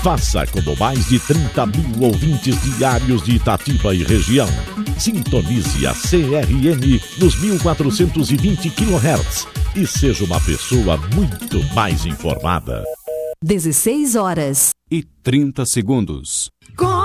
Faça como mais de 30 mil ouvintes diários de Itatiba e região. Sintonize a CRM nos 1420 kHz e seja uma pessoa muito mais informada. 16 horas e 30 segundos.